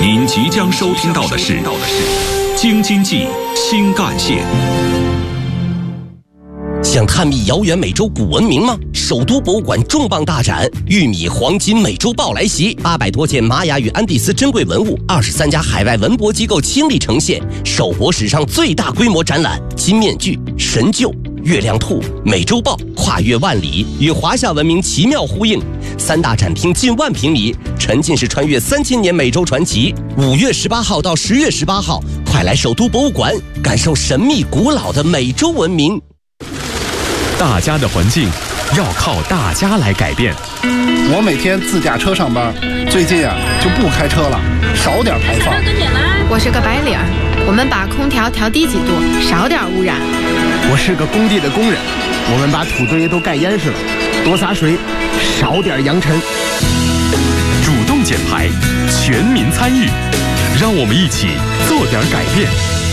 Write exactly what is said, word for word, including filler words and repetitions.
您即将收听到的是京津冀新干线。 想探秘遥远美洲古文明吗？首都博物馆重磅大展“玉米黄金美洲豹”来袭，八百多件玛雅与安第斯珍贵文物，二十三家海外文博机构倾力呈现，首博史上最大规模展览。金面具、神鹫、月亮兔、美洲豹跨越万里，与华夏文明奇妙呼应。三大展厅近万平米，沉浸式穿越三千年美洲传奇。五月十八号到十月十八号，快来首都博物馆感受神秘古老的美洲文明。 大家的环境要靠大家来改变。 我每天自驾车上班，最近啊就不开车了，少点排放。 我是个白领，我们把空调调低几度，少点污染。 我是个工地的工人，我们把土堆都盖严实了，多洒水，少点扬尘。 主动减排，全民参与，让我们一起做点改变。